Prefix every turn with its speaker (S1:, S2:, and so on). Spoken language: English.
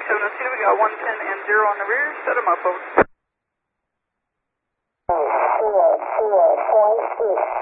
S1: 7 Osuna, we got 110 and 0 on the rear. Set them up, over.
S2: 0.6.